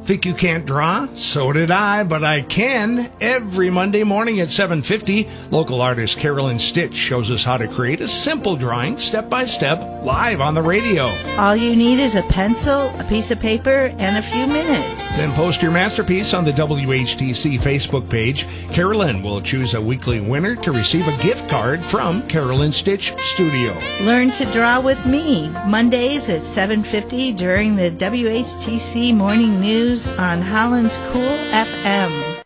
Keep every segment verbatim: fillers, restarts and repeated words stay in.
Think you can't draw? So did I, but I can. Every Monday morning at seven fifty, local artist Carolyn Stitch shows us how to create a simple drawing, step by step, live on the radio. All you need is a pencil, a piece of paper, and a few minutes. Then post your masterpiece on the W H T C Facebook page. Carolyn will choose a weekly winner to receive a gift card from Carolyn Stitch Studio. Learn to draw with me, Mondays at seven fifty during the W H T C Morning News on Holland's Cool F M.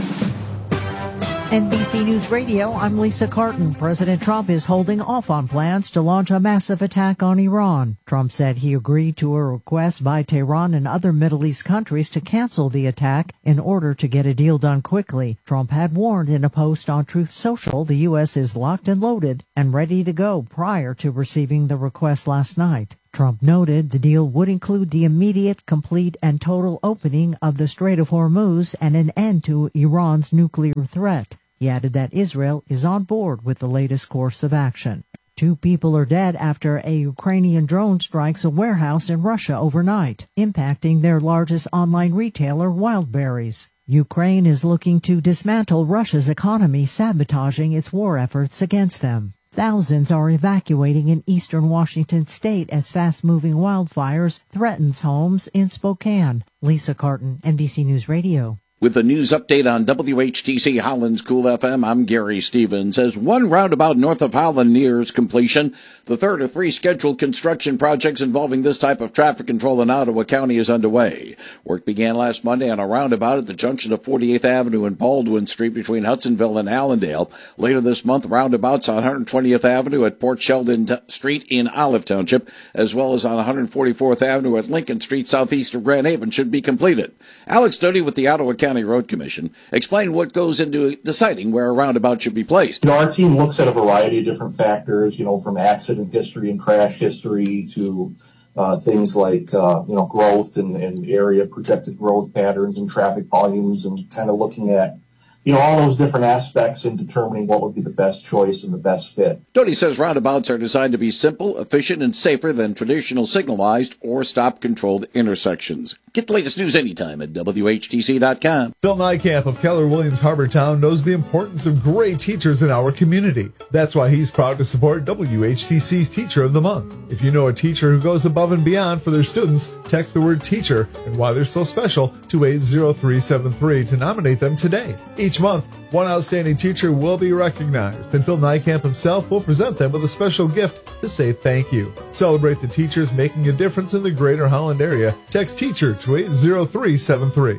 N B C News Radio, I'm Lisa Carton. President Trump is holding off on plans to launch a massive attack on Iran. Trump said he agreed to a request by Tehran and other Middle East countries to cancel the attack in order to get a deal done quickly. Trump had warned in a post on Truth Social the U S is locked and loaded and ready to go prior to receiving the request last night. Trump noted the deal would include the immediate, complete, and total opening of the Strait of Hormuz and an end to Iran's nuclear threat. He added that Israel is on board with the latest course of action. Two people are dead after a Ukrainian drone strikes a warehouse in Russia overnight, impacting their largest online retailer, Wildberries. Ukraine is looking to dismantle Russia's economy, sabotaging its war efforts against them. Thousands are evacuating in eastern Washington state as fast-moving wildfires threatens homes in Spokane. Lisa Carton, N B C News Radio. With the news update on W H T C Holland's Cool F M, I'm Gary Stevens. As one roundabout north of Holland nears completion, the third of three scheduled construction projects involving this type of traffic control in Ottawa County is underway. Work began last Monday on a roundabout at the junction of forty-eighth Avenue and Baldwin Street between Hudsonville and Allendale. Later this month, roundabouts on one hundred twentieth Avenue at Port Sheldon Street in Olive Township, as well as on one hundred forty-fourth Avenue at Lincoln Street southeast of Grand Haven, should be completed. Alex Doty with the Ottawa County Road Commission explained what goes into deciding where a roundabout should be placed. You know, our team looks at a variety of different factors, you know, from accident history and crash history to uh, things like, uh, you know, growth and, and area projected growth patterns and traffic volumes, and kind of looking at, you know, all those different aspects in determining what would be the best choice and the best fit. Doty says roundabouts are designed to be simple, efficient, and safer than traditional signalized or stop-controlled intersections. Get the latest news anytime at W H T C dot com. Phil Nykamp of Keller Williams Harbortown knows the importance of great teachers in our community. That's why he's proud to support W H T C's Teacher of the Month. If you know a teacher who goes above and beyond for their students, text the word teacher and why they're so special to eight zero three seven three to nominate them today. Each month, one outstanding teacher will be recognized, and Phil Nykamp himself will present them with a special gift to say thank you. Celebrate the teachers making a difference in the greater Holland area. Text teacher to eight zero three seven three.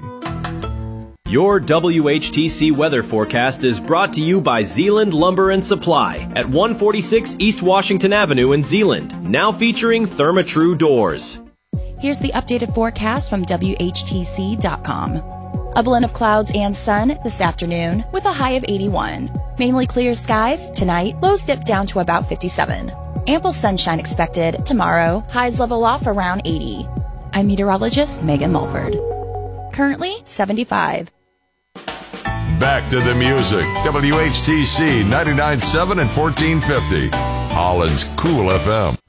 Your W H T C weather forecast is brought to you by Zeeland Lumber and Supply at one forty-six East Washington Avenue in Zeeland, now featuring Therma-Tru doors. Here's the updated forecast from W H T C dot com. A blend of clouds and sun this afternoon with a high of eighty-one. Mainly clear skies tonight, lows dip down to about fifty-seven. Ample sunshine expected tomorrow, highs level off around eighty. I'm meteorologist Megan Mulford. Currently seventy-five. Back to the music. W H T C ninety-nine point seven and fourteen fifty. Holland's Cool F M.